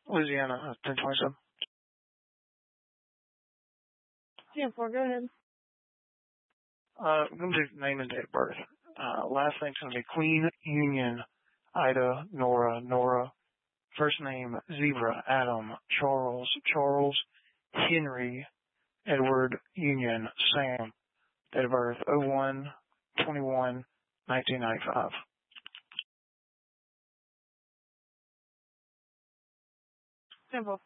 Louisiana, 1027. 10-4, go ahead. I'm going to do name and date of birth. Last name's going to be Queen Union, Ida, Nora. First name, Zebra, Adam, Charles, Henry, Edward, Union, Sam. Date of birth, 01/21/1995. 10-4,